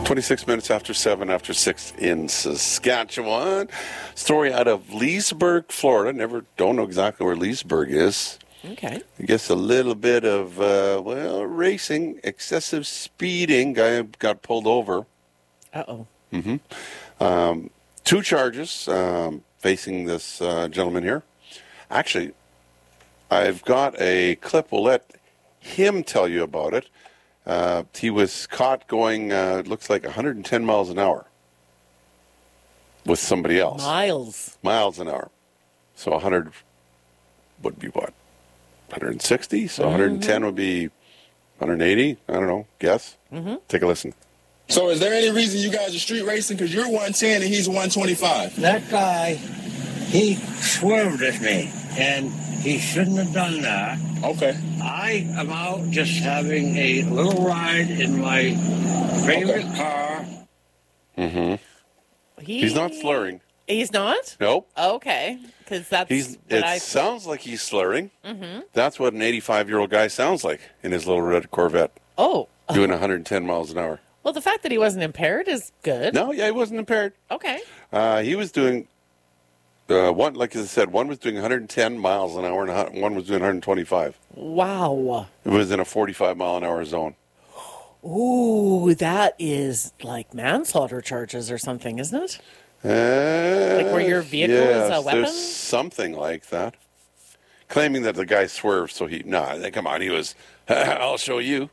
26 minutes after 7 after 6 in Saskatchewan. Story out of Leesburg, Florida. Don't know exactly where Leesburg is. Okay. I guess a little bit of, racing, excessive speeding. Guy got pulled over. Uh-oh. Mm-hmm. 2 charges facing this gentleman here. Actually, I've got a clip. We'll let him tell you about it. He was caught going, looks like 110 miles an hour with somebody else. Miles an hour. So 100 would be what? 160? So 110 would be 180? I don't know. Guess? Take a listen. So is there any reason you guys are street racing? Because you're 110 and he's 125. That guy, he swerved at me, and he shouldn't have done that. Okay. I am out just having a little ride in my favorite car. Mm-hmm. He's not slurring. He's not? Nope. Okay. Because that's it sounds like he's slurring. That's what an 85-year-old guy sounds like in his little red Corvette. Oh. Doing 110 miles an hour. Well, the fact that he wasn't impaired is good. No, yeah, he wasn't impaired. Okay. He was doing, one, like I said, one was doing 110 miles an hour and one was doing 125. Wow. It was in a 45-mile-an-hour zone. Ooh, that is like manslaughter charges or something, isn't it? Like where your vehicle is a weapon? There's something like that. Claiming that the guy swerved, so come on, he was, I'll show you.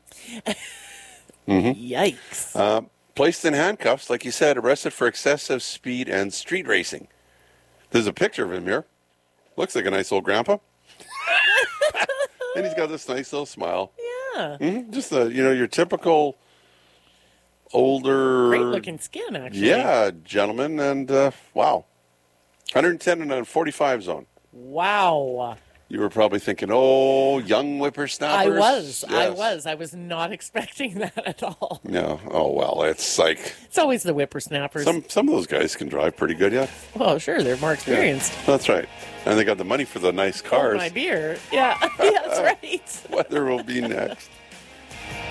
Yikes. Placed in handcuffs, like you said, arrested for excessive speed and street racing. There's a picture of him here. Looks like a nice old grandpa. And he's got this nice little smile. Yeah. Just your typical older... Great-looking skin, actually. Yeah, gentleman, and wow. 110 in a 45 zone. Wow. You were probably thinking, oh, young whippersnappers. I was. Yes. I was not expecting that at all. No. Oh, well, it's like... It's always the whippersnappers. Some of those guys can drive pretty good, yeah. Well, sure, they're more experienced. Yeah, that's right. And they got the money for the nice cars. Oh, my beer. Yeah, that's right. Weather will be next.